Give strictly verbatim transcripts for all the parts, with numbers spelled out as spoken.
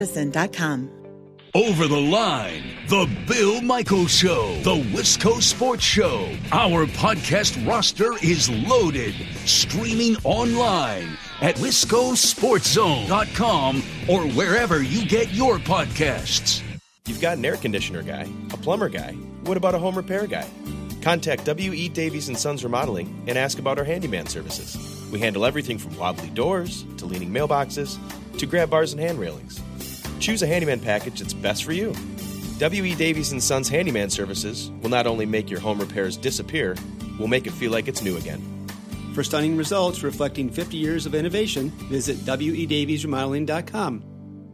Madison dot com. Over the Line, The Bill Michaels Show, The Wisco Sports Show. Our podcast roster is loaded. Streaming online at wisco sports zone dot com or wherever you get your podcasts. You've got an air conditioner guy, a plumber guy. What about a home repair guy? Contact W E. Davies and Sons Remodeling and ask about our handyman services. We handle everything from wobbly doors to leaning mailboxes to grab bars and hand railings. Choose a handyman package that's best for you. W E. Davies and Sons Handyman Services will not only make your home repairs disappear, we'll make it feel like it's new again. For stunning results reflecting fifty years of innovation, visit W E Davies Remodeling dot com.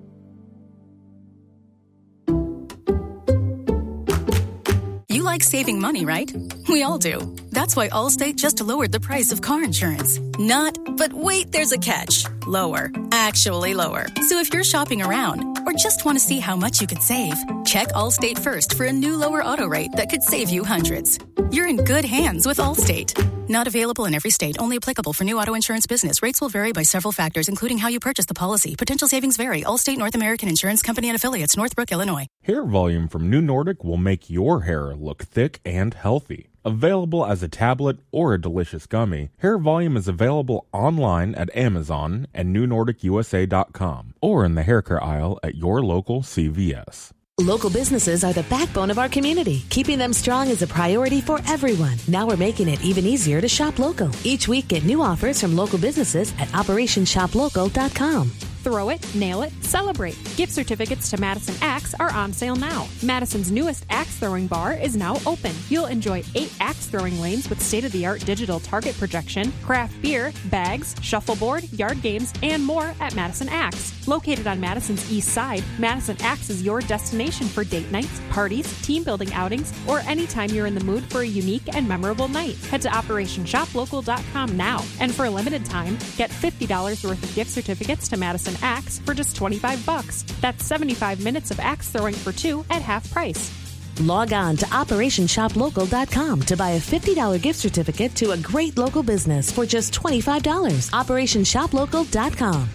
You like saving money, right? We all do. That's why Allstate just lowered the price of car insurance. Not, but wait, there's a catch. Lower. Actually lower. So if you're shopping around or just want to see how much you could save, check Allstate first for a new lower auto rate that could save you hundreds. You're in good hands with Allstate. Not available in every state. Only applicable for new auto insurance business. Rates will vary by several factors, including how you purchase the policy. Potential savings vary. Allstate North American Insurance Company and affiliates. Northbrook, Illinois. Hair volume from New Nordic will make your hair look thick and healthy. Available as a tablet or a delicious gummy, Hair Volume is available online at Amazon and new nordic u s a dot com or in the hair care aisle at your local C V S. Local businesses are the backbone of our community. Keeping them strong is a priority for everyone. Now we're making it even easier to shop local. Each week, get new offers from local businesses at operation shop local dot com. Throw it, nail it, celebrate. Gift certificates to Madison Axe are on sale now. Madison's newest axe throwing bar is now open. You'll enjoy eight axe throwing lanes with state-of-the-art digital target projection, craft beer, bags, shuffleboard, yard games, and more at Madison Axe. Located on Madison's east side, Madison Axe is your destination for date nights, parties, team building outings, or anytime you're in the mood for a unique and memorable night. Head to operation shop local dot com now, and for a limited time, get fifty dollars worth of gift certificates to Madison Axe for just twenty-five bucks. That's seventy-five minutes of axe throwing for two at half price. Log on to operation shop local dot com to buy a fifty dollars gift certificate to a great local business for just twenty-five dollars. operation shop local dot com.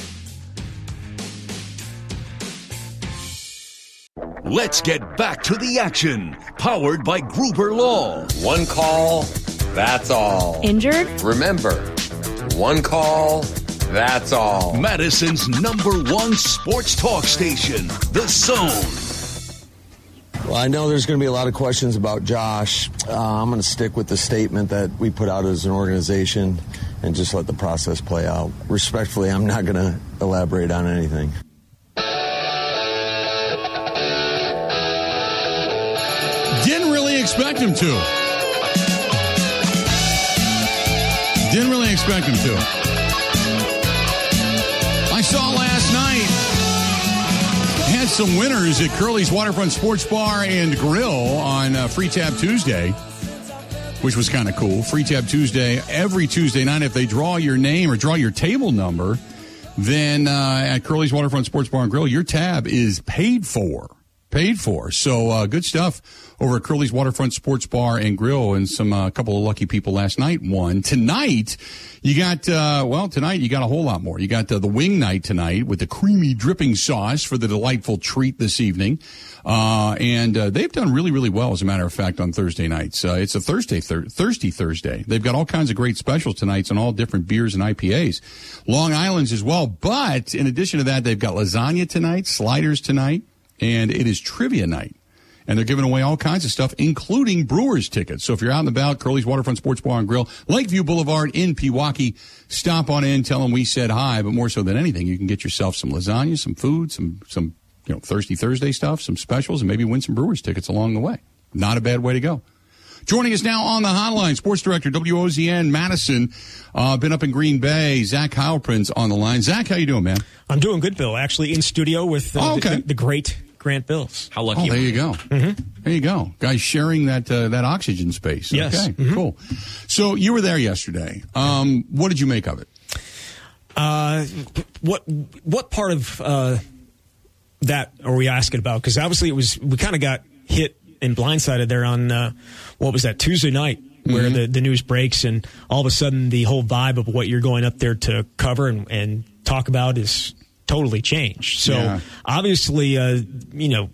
Let's get back to the action. Powered by Gruber Law. One call, that's all. Injured? Remember, one call, that's all. Madison's number one sports talk station, The Zone. Well, I know there's going to be a lot of questions about Josh. Uh, I'm going to stick with the statement that we put out as an organization and just let the process play out. Respectfully, I'm not going to elaborate on anything. Didn't really expect him to. Didn't really expect him to. I saw last night, had some winners at Curly's Waterfront Sports Bar and Grill on uh, Free Tab Tuesday, which was kind of cool. Free Tab Tuesday, every Tuesday night, if they draw your name or draw your table number, then uh, at Curly's Waterfront Sports Bar and Grill, your tab is paid for. Paid for. So uh, good stuff over at Curly's Waterfront Sports Bar and Grill, and some a uh, couple of lucky people last night won. Tonight, you got, uh, well, tonight you got a whole lot more. You got uh, the wing night tonight with the creamy dripping sauce for the delightful treat this evening. Uh, and uh, they've done really, really well, as a matter of fact, on Thursday nights. Uh, it's a Thursday, thir- Thirsty Thursday. They've got all kinds of great specials tonight on all different beers and I P As. Long Island's as well. But in addition to that, they've got lasagna tonight, sliders tonight. And it is trivia night. And they're giving away all kinds of stuff, including Brewers tickets. So if you're out and about, Curly's Waterfront Sports Bar and Grill, Lakeview Boulevard in Pewaukee, stop on in, tell them we said hi. But more so than anything, you can get yourself some lasagna, some food, some, some you know, Thirsty Thursday stuff, some specials, and maybe win some Brewers tickets along the way. Not a bad way to go. Joining us now on the hotline, Sports Director, W O Z N Madison, uh, been up in Green Bay, Zach Heilprin's on the line. Zach, how you doing, man? I'm doing good, Bill. Actually in studio with uh, oh, okay. the, the great Grant Bills. How lucky! Oh, there you go. Mm-hmm. There you go. Guys sharing that uh, that oxygen space. Yes. Okay, mm-hmm. Cool. So you were there yesterday. Um, what did you make of it? Uh, what what part of uh, that are we asking about? Because obviously it was we kind of got hit and blindsided there on uh, what was that Tuesday night where mm-hmm. the, the news breaks, and all of a sudden the whole vibe of what you're going up there to cover and, and talk about is totally changed. So Yeah. obviously, uh, you know,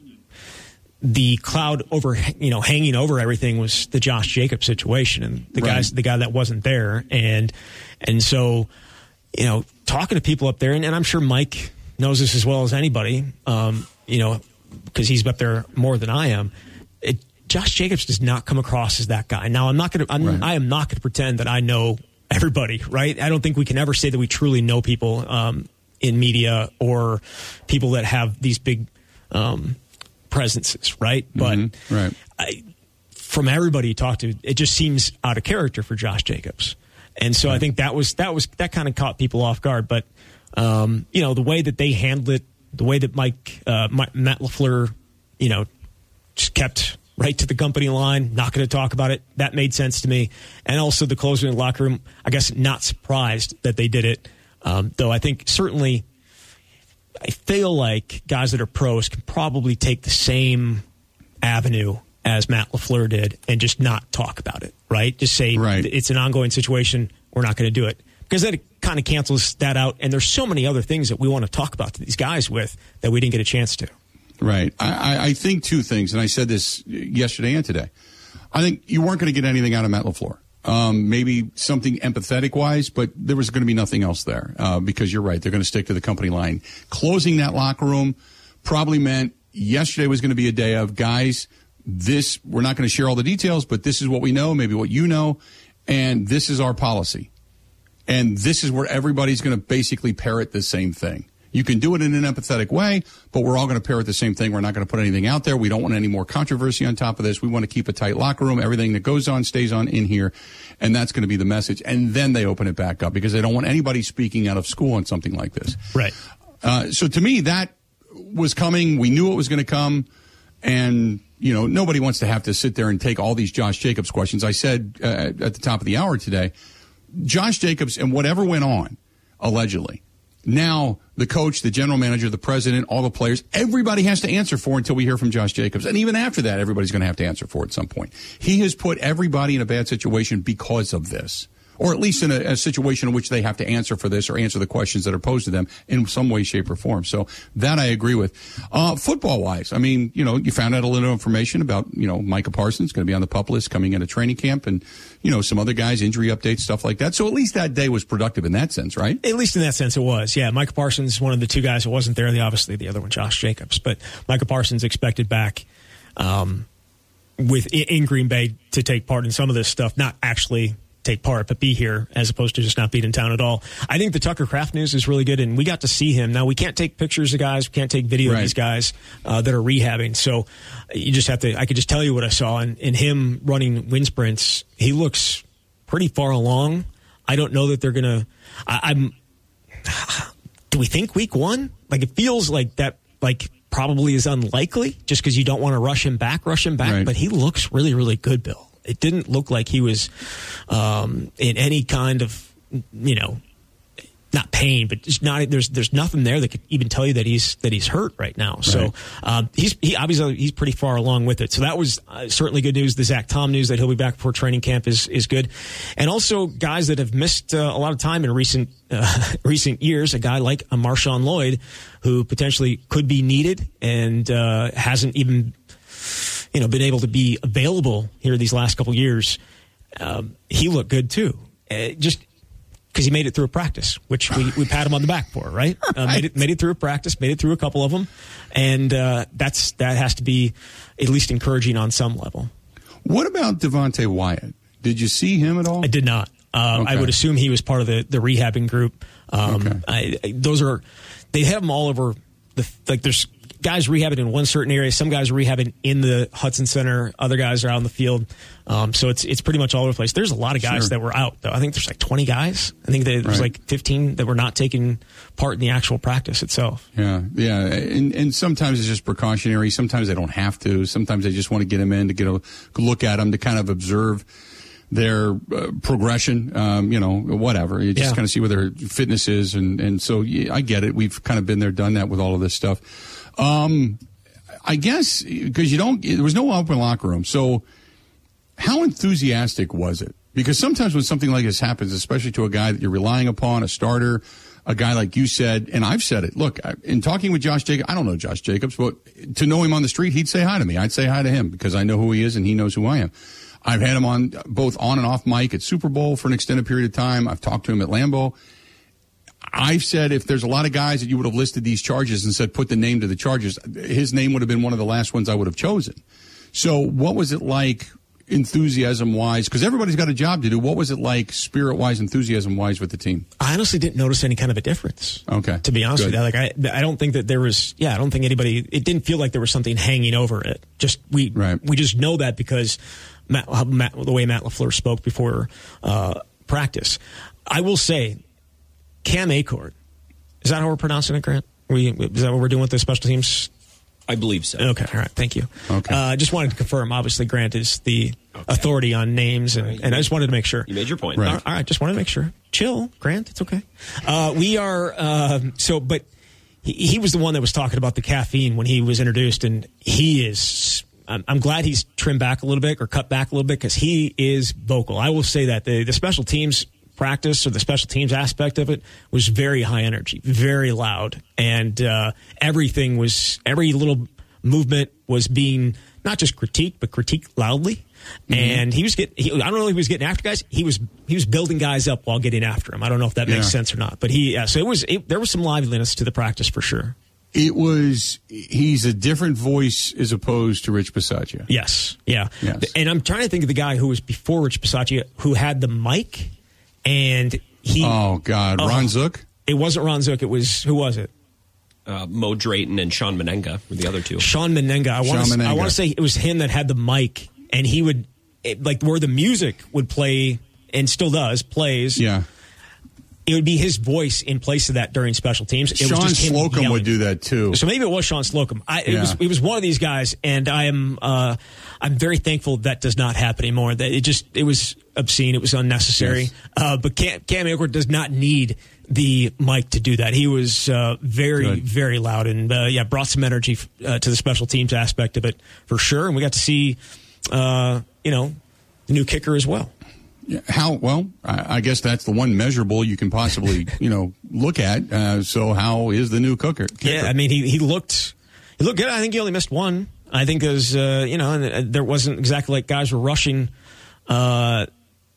the cloud over, you know, hanging over everything was the Josh Jacobs situation, and the Right. guys, the guy that wasn't there, and and so, you know, talking to people up there, and, and I'm sure Mike knows this as well as anybody, um, you know, because he's up there more than I am. It, Josh Jacobs does not come across as that guy. Now, I'm not going to, Right. I am not going to pretend that I know everybody, right? I don't think we can ever say that we truly know people um, in media or people that have these big um, presences, right? But Mm-hmm. Right. I, from everybody you talk to, it just seems out of character for Josh Jacobs. And so I think that was, that was, that kind of caught people off guard. But, um, you know, the way that they handled it, the way that Mike, uh, Matt LaFleur, you know, just kept right to the company line, not going to talk about it. That made sense to me. And also the closing in the locker room, I guess not surprised that they did it. Um, though I think certainly I feel like guys that are pros can probably take the same avenue as Matt LaFleur did and just not talk about it, right? Just say Right. it's an ongoing situation. We're not going to do it. Because that kind of cancels that out. And there's so many other things that we want to talk about to these guys with that we didn't get a chance to. Right. I, I- I think two things, and I said this yesterday and today. I think you weren't going to get anything out of Matt LaFleur. Um, maybe something empathetic-wise, but there was going to be nothing else there uh, because you're right. They're going to stick to the company line. Closing that locker room probably meant yesterday was going to be a day of, guys, this, we're not going to share all the details, but this is what we know, maybe what you know, and this is our policy. And this is where everybody's going to basically parrot the same thing. You can do it in an empathetic way, but we're all going to parrot the same thing. We're not going to put anything out there. We don't want any more controversy on top of this. We want to keep a tight locker room. Everything that goes on stays on in here. And that's going to be the message. And then they open it back up because they don't want anybody speaking out of school on something like this. Right. Uh, so to me, that was coming. We knew it was going to come. And, you know, nobody wants to have to sit there and take all these Josh Jacobs questions. I said uh, at the top of the hour today, Josh Jacobs and whatever went on, allegedly, now the coach, the general manager, the president, all the players, everybody has to answer for until we hear from Josh Jacobs. And even after that, everybody's going to have to answer for at some point. He has put everybody in a bad situation because of this. Or at least in a, a situation in which they have to answer for this or answer the questions that are posed to them in some way, shape, or form. So that I agree with. Uh, football-wise, I mean, you know, you found out a little information about, you know, Micah Parsons going to be on the PUP list coming into training camp and, you know, some other guys, injury updates, stuff like that. So at least that day was productive in that sense, right? At least in that sense it was. Yeah, Micah Parsons, one of the two guys that wasn't there. The obviously the other one, Josh Jacobs. But Micah Parsons expected back um, with in Green Bay to take part in some of this stuff, not actually take part, but be here as opposed to just not being in town at all. I think the Tucker Kraft news is really good, and we got to see him. Now, we can't take pictures of guys. We can't take video Right. of these guys uh, that are rehabbing. So you just have to, I could just tell you what I saw. And in him running wind sprints, he looks pretty far along. I don't know that they're going to, I'm, do we think week one? Like, it feels like that, like, probably is unlikely just because you don't want to rush him back, rush him back. Right. But he looks really, really good, Bill. It didn't look like he was um, in any kind of, you know, not pain, but just not. There's there's nothing there that could even tell you that he's that he's hurt right now. Right. So um, he's he obviously he's pretty far along with it. So that was uh, certainly good news. The Zach Tom news that he'll be back before training camp is is good, and also guys that have missed uh, a lot of time in recent uh, recent years. A guy like a Marshawn Lloyd, who potentially could be needed and uh, hasn't even, you know, been able to be available here these last couple years. Um, he looked good too, uh, just because he made it through a practice, which we, we pat him on the back for, right? right. Uh, made it made it through a practice, made it through a couple of them, and uh, that's that has to be at least encouraging on some level. What about Devontae Wyatt? Did you see him at all? I did not. Uh, okay. I would assume he was part of the the rehabbing group. Um, okay. I, I, those are they have them all over the like. There's guys rehabbing in one certain area. Some guys are rehabbing in the Hudson Center. Other guys are out in the field. Um, so it's it's pretty much all over the place. There's a lot of guys sure. that were out, though. I think there's like twenty guys. I think there was right. like fifteen that were not taking part in the actual practice itself. Yeah, yeah. And, and sometimes it's just precautionary. Sometimes they don't have to. Sometimes they just want to get them in to get a look at them, to kind of observe their uh, progression, um, you know, whatever. You just yeah. kind of see where their fitness is. And, and so yeah, I get it. We've kind of been there, done that with all of this stuff. Um, I guess because you don't, there was no open locker room. So how enthusiastic was it? Because sometimes when something like this happens, especially to a guy that you're relying upon, a starter, a guy like you said, and I've said it. Look, in talking with Josh Jacobs, I don't know Josh Jacobs, but to know him on the street, he'd say hi to me. I'd say hi to him because I know who he is and he knows who I am. I've had him on both on and off mic at Super Bowl for an extended period of time. I've talked to him at Lambeau. I've said if there's a lot of guys that you would have listed these charges and said put the name to the charges, his name would have been one of the last ones I would have chosen. So what was it like enthusiasm-wise? Because everybody's got a job to do. What was it like spirit-wise, enthusiasm-wise with the team? I honestly didn't notice any kind of a difference. Okay. To be honest Good. with you. Like, I, I don't think that there was, yeah, I don't think anybody, it didn't feel like there was something hanging over it. Just, we, right. we just know that because Matt, Matt, the way Matt LaFleur spoke before uh, practice. I will say, Cam Achord, is that how we're pronouncing it, Grant? We, is that what we're doing with the special teams? I believe so. Okay, all right, thank you. Okay. I uh, just wanted to confirm, obviously, Grant is the okay. authority on names, and, right, and I just wanted to make sure. You made your point. Right. All, all right, just wanted to make sure. Chill, Grant, it's okay. Uh, we are, uh, so, but he, he was the one that was talking about the caffeine when he was introduced, and he is... I'm, I'm glad he's trimmed back a little bit or cut back a little bit because he is vocal. I will say that the, the special teams practice or the special teams aspect of it was very high energy, very loud, and uh, everything was, every little movement was being not just critiqued, but critiqued loudly. Mm-hmm. And he was getting, he, I don't know if he was getting after guys. He was, he was building guys up while getting after them. I don't know if that makes yeah. sense or not, but he, yeah, so it was, it, there was some liveliness to the practice for sure. It was, he's a different voice as opposed to Rich Bisaccia. Yes. Yeah. Yes. And I'm trying to think of the guy who was before Rich Bisaccia who had the mic and he. Oh, God. Uh, Ron Zook? It wasn't Ron Zook. It was, who was it? Uh, Mo Drayton and Sean Menenga were the other two. Sean Menenga. I want to I want to say it was him that had the mic and he would, it, like where the music would play and still does, plays. Yeah. It would be his voice in place of that during special teams. It Sean was just him Slocum yelling. would do that too. So maybe it was Sean Slocum. I, it yeah. was it was one of these guys, and I am uh, I'm very thankful that does not happen anymore. That it just it was obscene. It was unnecessary. Yes. Uh, but Cam, Cam Achord does not need the mic to do that. He was uh, very Good. very loud and uh, yeah brought some energy uh, to the special teams aspect of it for sure. And we got to see uh, you know the new kicker as well. Yeah, how well? I, I guess that's the one measurable you can possibly, you know, look at. Uh, so, how is the new cooker? Kicker? Yeah, I mean, he he looked he looked good. I think he only missed one. I think there's, uh, you know, and there wasn't exactly like guys were rushing. Uh,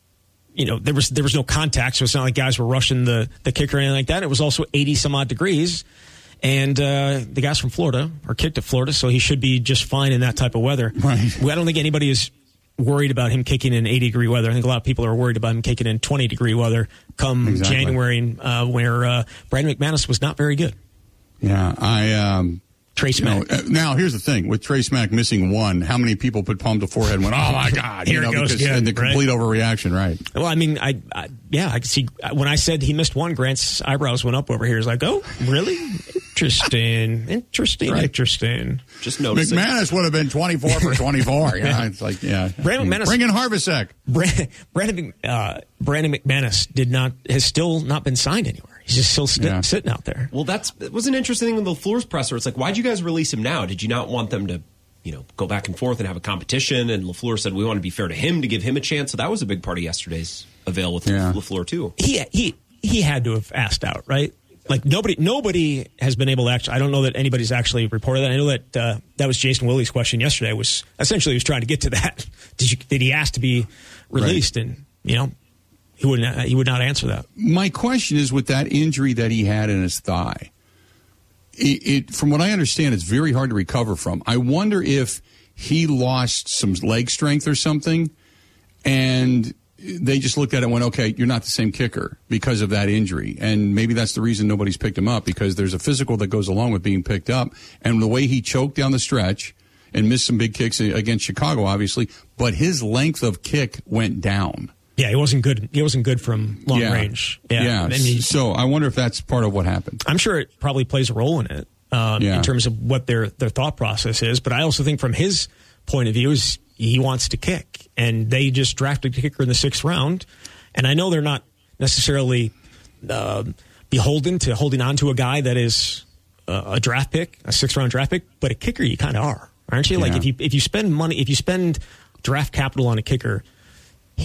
you know, there was there was no contact, so it's not like guys were rushing the the kicker or anything like that. It was also eighty some odd degrees, and uh, the guys from Florida are kicked at Florida, so he should be just fine in that type of weather. Right. I don't think anybody is worried about him kicking in eighty degree weather. I think a lot of people are worried about him kicking in twenty degree weather come exactly. January, uh, where uh, Brandon McManus was not very good. Yeah, I um, Trace Mack. Know, uh, now here's the thing with Trace Mack missing one. How many people put palm to forehead and went, "Oh my God!" Here you know, it goes because, again, and the right? complete overreaction, right? Well, I mean, I, I yeah, I could see when I said he missed one, Grant's eyebrows went up over here. He's like, "Oh, really? Interesting, interesting, right. interesting." Just noticing. McManus would have been twenty-four for twenty-four. Yeah, it's like yeah. Brandon McManus. Bring in Harvesek. Brandon Brandon, uh, Brandon McManus did not has still not been signed anywhere. He's just still st- yeah. sitting out there. Well, that's it was an interesting thing with the LaFleur's presser. It's like, why'd you guys release him now? Did you not want them to, you know, go back and forth and have a competition? And LaFleur said we want to be fair to him to give him a chance. So that was a big part of yesterday's avail with yeah. LaFleur too. He he he had to have asked out, right? Like nobody nobody has been able to actually. I don't know that anybody's actually reported that. I know that uh, that was Jason Willey's question yesterday. Was essentially he was trying to get to that. Did you did he ask to be released? Right. And you know. He would not, he would not answer that. My question is, with that injury that he had in his thigh, it, it from what I understand, it's very hard to recover from. I wonder if he lost some leg strength or something, and they just looked at it and went, okay, you're not the same kicker because of that injury. And maybe that's the reason nobody's picked him up, because there's a physical that goes along with being picked up. And the way he choked down the stretch and missed some big kicks against Chicago, obviously, but his length of kick went down. Yeah, he wasn't good. He wasn't good from long yeah. range. Yeah, yeah. And he, so I wonder if that's part of what happened. I'm sure it probably plays a role in it um, yeah. in terms of what their their thought process is. But I also think from his point of view is he wants to kick, and they just drafted a kicker in the sixth round. And I know they're not necessarily uh, beholden to holding on to a guy that is uh, a draft pick, a sixth round draft pick, but a kicker you kind of are, aren't you? Yeah. Like if you if you spend money, if you spend draft capital on a kicker, he's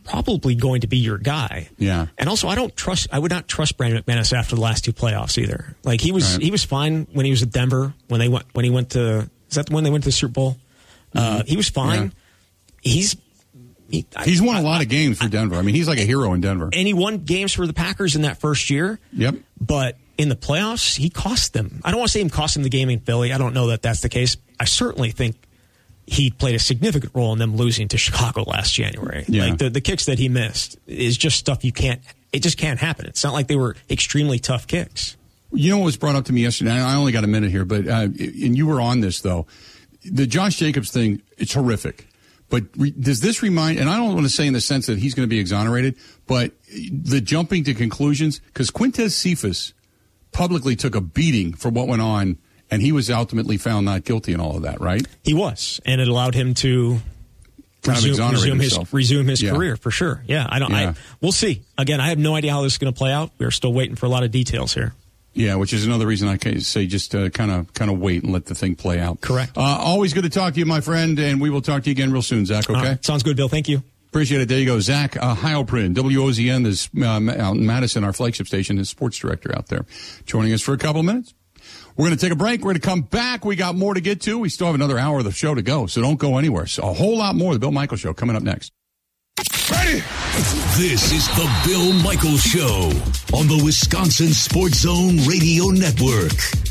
probably going to be your guy. Yeah. And also, I don't trust. I would not trust Brandon McManus after the last two playoffs either. Like he was, right. he was fine when he was at Denver. When they went, when he went to, is that the one they went to the Super Bowl? Mm-hmm. Uh, he was fine. Yeah. He's he, he's I, won a I, lot of games for Denver. I mean, he's like a hero in Denver. And he won games for the Packers in that first year. Yep. But in the playoffs, he cost them. I don't want to say him cost them the game in Philly. I don't know that that's the case. I certainly think he played a significant role in them losing to Chicago last January. Yeah. Like the, the kicks that he missed is just stuff you can't, it just can't happen. It's not like they were extremely tough kicks. You know what was brought up to me yesterday? I only got a minute here, but, uh, and you were on this though. The Josh Jacobs thing, it's horrific. But re, does this remind, and I don't want to say in the sense that he's going to be exonerated, but the jumping to conclusions, because Quintez Cephas publicly took a beating for what went on, and he was ultimately found not guilty in all of that, right? He was, and it allowed him to kind resume, of resume his himself. resume his yeah. career for sure. Yeah, I don't. Yeah. I we'll see. Again, I have no idea how this is going to play out. We're still waiting for a lot of details here. Yeah, which is another reason I say just kind of kind of wait and let the thing play out. Correct. Uh, always good to talk to you, my friend, and we will talk to you again real soon, Zach. Okay. Right. Sounds good, Bill. Thank you. Appreciate it. There you go. Zach uh, Heilprin, W O Z N, is um, out in Madison, our flagship station, is sports director out there, joining us for a couple of minutes. We're going to take a break. We're going to come back. We got more to get to. We still have another hour of the show to go, so don't go anywhere. So a whole lot more of the Bill Michaels Show coming up next. Ready? This is the Bill Michaels Show on the Wisconsin Sports Zone Radio Network.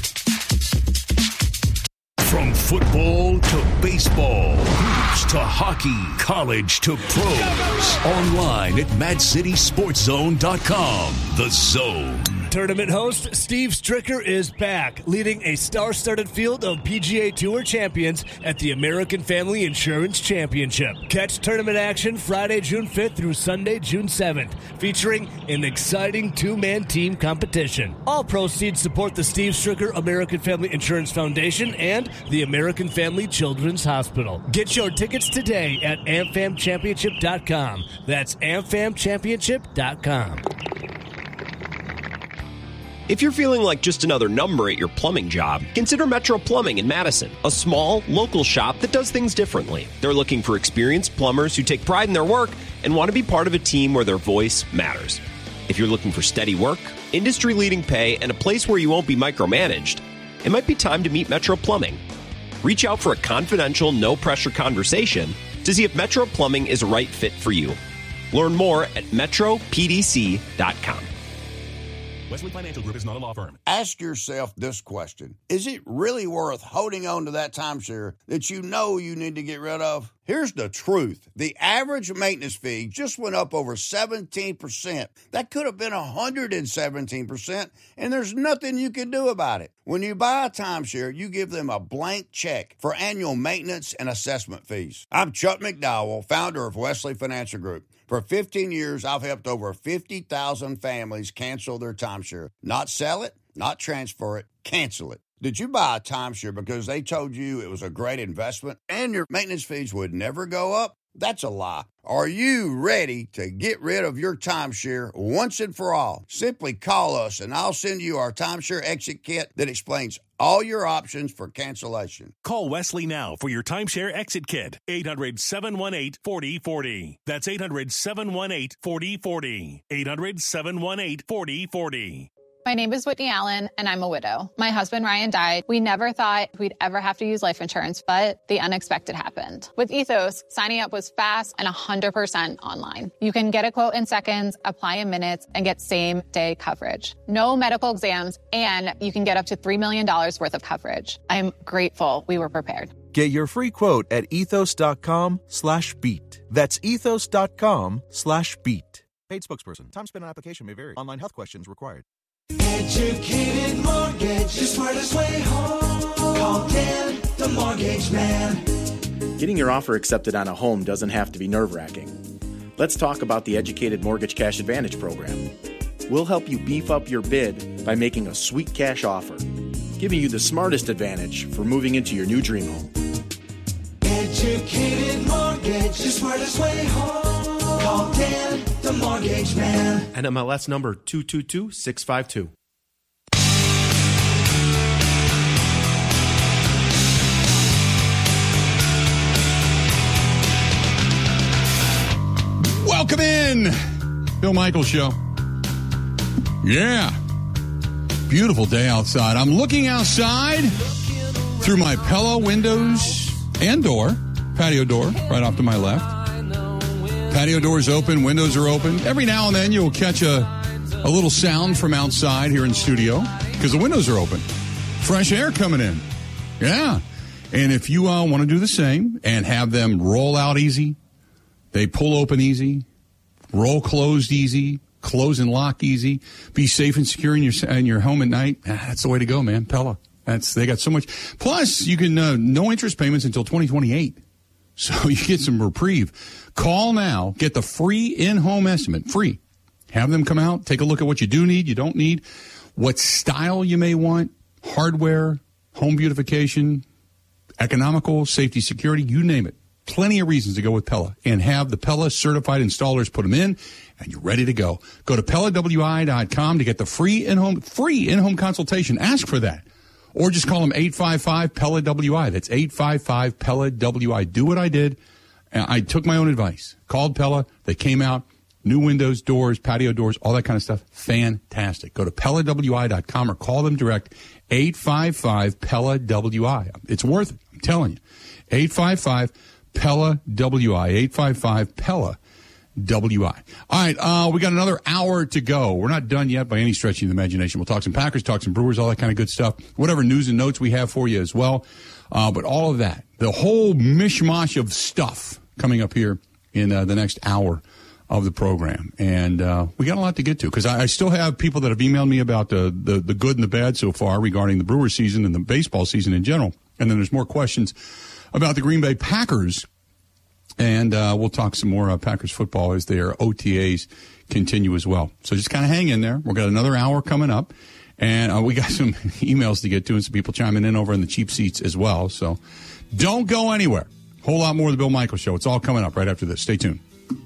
From football to baseball, hoops to hockey, college to pros. Online at mad city sports zone dot com. The Zone. Tournament host Steve Stricker is back, leading a star-studded field of P G A Tour champions at the American Family Insurance Championship. Catch tournament action Friday, June fifth through Sunday, June seventh, featuring an exciting two-man team competition. All proceeds support the Steve Stricker American Family Insurance Foundation and the American Family Children's Hospital. Get your tickets today at am fam championship dot com. That's am fam championship dot com. If you're feeling like just another number at your plumbing job, consider Metro Plumbing in Madison, a small, local shop that does things differently. They're looking for experienced plumbers who take pride in their work and want to be part of a team where their voice matters. If you're looking for steady work, industry-leading pay, and a place where you won't be micromanaged, it might be time to meet Metro Plumbing. Reach out for a confidential, no-pressure conversation to see if Metro Plumbing is a right fit for you. Learn more at metro p d c dot com. Wesley Financial Group is not a law firm. Ask yourself this question. Is it really worth holding on to that timeshare that you know you need to get rid of? Here's the truth. The average maintenance fee just went up over seventeen percent. That could have been one hundred seventeen percent, and there's nothing you can do about it. When you buy a timeshare, you give them a blank check for annual maintenance and assessment fees. I'm Chuck McDowell, founder of Wesley Financial Group. For fifteen years, I've helped over fifty thousand families cancel their timeshare. Not sell it, not transfer it, cancel it. Did you buy a timeshare because they told you it was a great investment and your maintenance fees would never go up? That's a lie. Are you ready to get rid of your timeshare once and for all? Simply call us and I'll send you our timeshare exit kit that explains all your options for cancellation. Call Wesley now for your timeshare exit kit. eight hundred, seven one eight, four oh four oh. That's eight hundred, seven one eight, four oh four oh. eight hundred, seven one eight, four oh four oh. My name is Whitney Allen, and I'm a widow. My husband, Ryan, died. We never thought we'd ever have to use life insurance, but the unexpected happened. With Ethos, signing up was fast and one hundred percent online. You can get a quote in seconds, apply in minutes, and get same-day coverage. No medical exams, and you can get up to three million dollars worth of coverage. I'm grateful we were prepared. Get your free quote at ethos.com slash beat. That's ethos.com slash beat. Paid spokesperson. Time spent on application may vary. Online health questions required. Educated Mortgage, the smartest way home. Call Dan, the Mortgage Man. Getting your offer accepted on a home doesn't have to be nerve-wracking. Let's talk about the Educated Mortgage Cash Advantage program. We'll help you beef up your bid by making a sweet cash offer, giving you the smartest advantage for moving into your new dream home. Educated Mortgage, the smartest way home. Call Dan, the Mortgage Man. N M L S number two two two six five two. Welcome in. in. Bill Michaels Show. Yeah. Beautiful day outside. I'm looking outside through my Pella windows and door, patio door, right off to my left. Patio doors open, windows are open. Every now and then you'll catch a, a little sound from outside here in studio because the windows are open. Fresh air coming in. Yeah. And if you uh, want to do the same and have them roll out easy, they pull open easy, roll closed easy, close and lock easy, be safe and secure in your in your home at night, ah, that's the way to go, man. Pella. That's they got so much. Plus, you can uh, no interest payments until twenty twenty-eight. So you get some reprieve. Call now. Get the free in-home estimate. Free. Have them come out. Take a look at what you do need, you don't need, what style you may want, hardware, home beautification, economical, safety, security, you name it. Plenty of reasons to go with Pella. And have the Pella certified installers put them in, and you're ready to go. Go to Pella W I dot com to get the free in-home free in-home consultation. Ask for that. Or just call them eight five five P E L L A W I. That's eight five five P E L L A W I. Do what I did. I took my own advice. Called Pella. They came out. New windows, doors, patio doors, all that kind of stuff. Fantastic. Go to P E L L A W I dot com or call them direct. eight five five P E L L A W I. It's worth it. I'm telling you. eight five five P E L L A W I. eight five five P E L L A W I. All right, uh, we got another hour to go. We're not done yet by any stretch of the imagination. We'll talk some Packers, talk some Brewers, all that kind of good stuff. Whatever news and notes we have for you as well. Uh, but all of that, the whole mishmash of stuff coming up here in uh, the next hour of the program. And uh, we got a lot to get to because I, I still have people that have emailed me about the, the, the good and the bad so far regarding the Brewers season and the baseball season in general. And then there's more questions about the Green Bay Packers. And uh, we'll talk some more uh, Packers football as their O T As continue as well. So just kind of hang in there. We've got another hour coming up. And uh, we got some emails to get to and some people chiming in over in the cheap seats as well. So don't go anywhere. Whole lot more of the Bill Michaels Show. It's all coming up right after this. Stay tuned.